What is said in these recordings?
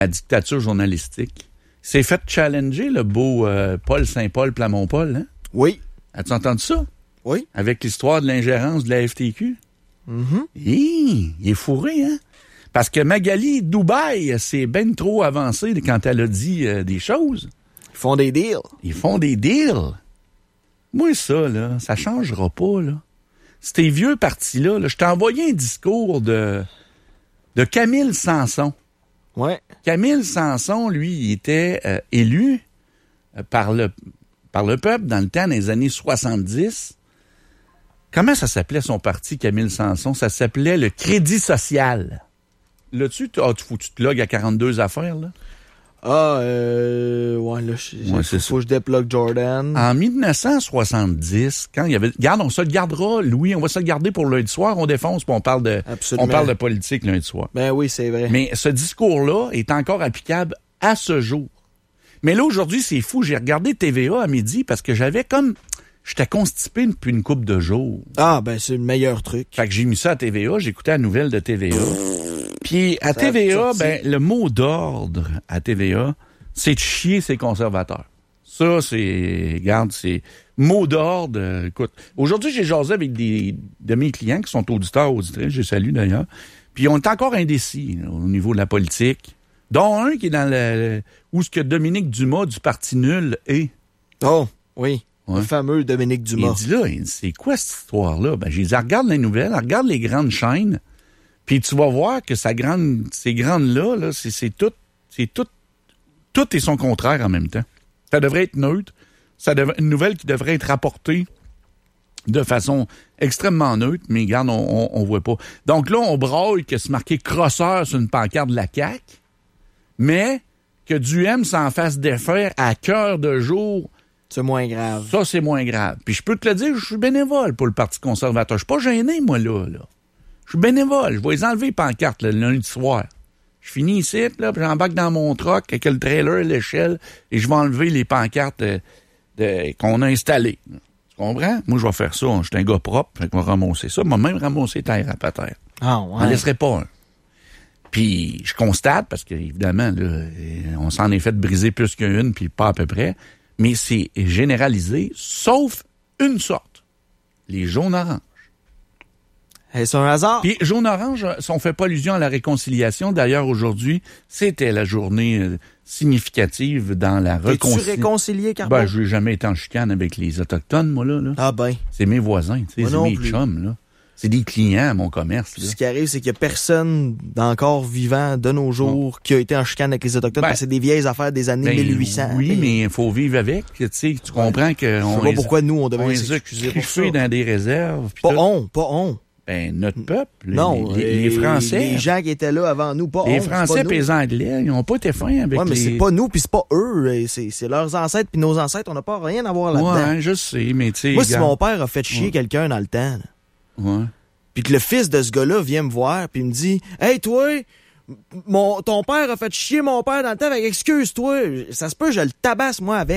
la dictature journalistique. Il s'est fait challenger, le beau Paul Saint-Paul Plamont-Paul, hein? Oui. As-tu entendu ça? Oui. Avec l'histoire de l'ingérence de la FTQ? Il est fourré, hein? Parce que Magali Dubaï, c'est ben trop avancé quand elle a dit des choses. Ils font des deals. Ils font des deals. Moi, ça, là, ça changera pas, là. Ces vieux partis-là, là, je t'ai envoyé un discours de Camille Sanson. Ouais. Camille Sanson, lui, il était élu par le peuple dans le temps des années 70. Comment ça s'appelait son parti, Camille Sanson? Ça s'appelait le Crédit social. Là-dessus, faut que tu te logues à 42 affaires, là? Ouais, là, faut que je déplogue Jordan. En 1970, quand il y avait... Regarde, on se le gardera, Louis, on va se le garder pour lundi soir, on défonce, puis on parle de politique lundi soir. Ben oui, c'est vrai. Mais ce discours-là est encore applicable à ce jour. Mais là, aujourd'hui, c'est fou, j'ai regardé TVA à midi parce que j'étais constipé depuis une couple de jours. Ah, ben c'est le meilleur truc. Fait que j'ai mis ça à TVA, j'écoutais la nouvelle de TVA. Puis à TVA, le mot d'ordre à TVA, c'est de chier ses conservateurs. Ça, c'est mot d'ordre. Écoute, aujourd'hui, j'ai jasé avec de mes clients qui sont auditeurs, auditrices, je les salue d'ailleurs. Puis on est encore indécis là, au niveau de la politique. Dont un qui est dans où ce que Dominique Dumas du Parti nul est. Oh, oui. Ouais. Le fameux Dominique Dumas. Il dit là, c'est quoi cette histoire-là? Ben, j'ai dit, regarde les nouvelles, regarde les grandes chaînes. Puis tu vas voir que ces grandes-là, là, c'est tout et son contraire en même temps. Ça devrait être neutre. Une nouvelle qui devrait être rapportée de façon extrêmement neutre, mais regarde, on voit pas. Donc là, on braille que c'est marqué crosseur sur une pancarte de la CAQ, mais que Duhem s'en fasse défaire à cœur de jour. C'est moins grave. Ça, c'est moins grave. Puis je peux te le dire, je suis bénévole pour le Parti conservateur. Je suis pas gêné, moi, là. Je suis bénévole. Je vais les enlever les pancartes le lundi soir. Je finis ici, là, puis j'embarque dans mon truck avec le trailer, l'échelle, et je vais enlever les pancartes qu'on a installées. Tu comprends? Moi, je vais faire ça. Je suis un gars propre, fait que je vais ramasser ça. Je vais même ramasser terre à terre. Ah, ouais. On n'en laisserait pas un. Puis je constate, parce qu'évidemment, là, on s'en est fait briser plus qu'une, puis pas à peu près, mais c'est généralisé, sauf une sorte. Les jaunes-oranges. C'est un hasard. Puis jaune-orange, on fait pas allusion à la réconciliation. D'ailleurs, aujourd'hui, c'était la journée significative dans la réconciliation. Es-tu réconcilié, Carbo? Ben, je n'ai jamais été en chicane avec les Autochtones, moi, là. Ah ben. C'est mes voisins, tu sais, c'est mes chums, là. C'est des clients à mon commerce. Là. Ce qui arrive, c'est qu'il n'y a personne d'encore vivant de nos jours qui a été en chicane avec les Autochtones parce que c'est des vieilles affaires des années 1800. Oui, mais il faut vivre avec. Tu sais, tu comprends que... Je sais pas pourquoi nous, on devait s'excuser pour ça. Dans des réserves. Pas on. Ben, notre peuple. Non, les Français. Les gens qui étaient là avant nous, pas les Français et les Anglais, ils n'ont pas été fins avec mais c'est pas nous, puis c'est pas eux. C'est leurs ancêtres, puis nos ancêtres, on n'a pas rien à voir là-dedans. Ouais, je sais, mais tu sais... Moi, si mon père a fait chier quelqu'un dans le temps, puis que le fils de ce gars-là vient me voir, puis me dit « Hey, toi, ton père a fait chier mon père dans le temps, excuse-toi, ça se peut, je le tabasse, moi, avec. »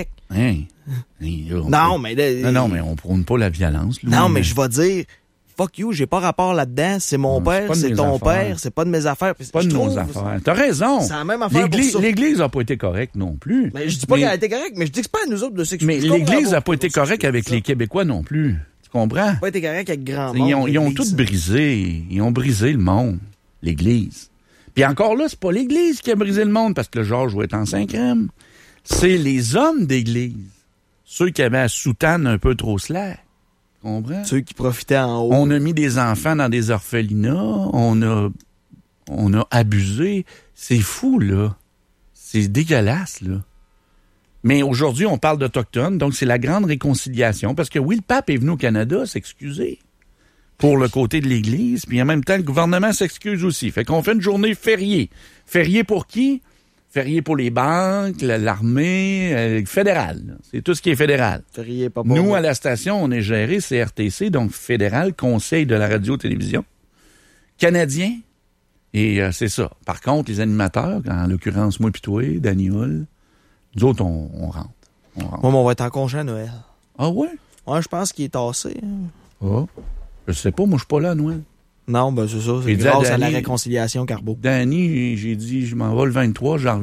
Non, mais on prône pas la violence. Là, non, mais je vais dire... Fuck you, j'ai pas rapport là-dedans. C'est mon père, c'est ton père, c'est pas de mes affaires. C'est pas de nos affaires. T'as raison. C'est la même affaire pour ça. L'Église a pas été correcte non plus. Mais je dis pas qu'elle a été correcte, mais je dis que c'est pas à nous autres de s'excuser. Mais l'Église a pas été correcte avec les Québécois non plus. Tu comprends? Elle a pas été correcte avec grand monde. Ils ont tout brisé. Ils ont brisé le monde. L'Église. Puis encore là, c'est pas l'Église qui a brisé le monde parce que le Georges va être en 5e. C'est les hommes d'Église. Ceux qui avaient la soutane un peu trop slack. Comprends? Ceux qui profitaient en haut. On a mis des enfants dans des orphelinats. On a abusé. C'est fou, là. C'est dégueulasse, là. Mais aujourd'hui, on parle d'Autochtones, donc c'est la grande réconciliation. Parce que oui, le pape est venu au Canada s'excuser pour le côté de l'Église, puis en même temps, le gouvernement s'excuse aussi. Fait qu'on fait une journée fériée. Fériée pour qui? Férié pour les banques, l'armée, fédéral. C'est tout ce qui est fédéral. Férié, pas Nous, à la station, on est géré CRTC, donc fédéral, Conseil de la radio-télévision. Canadien, et c'est ça. Par contre, les animateurs, en l'occurrence, moi pis toi, Daniel, nous autres, on rentre. Moi, on va être en congé à Noël. Ah ouais? Ouais, je pense qu'il est tassé. Ah, je sais pas, moi, je suis pas là à Noël. Non, ben c'est ça. C'est grâce à la réconciliation Carbo. Danny, j'ai dit, je m'en vais le 23, j'en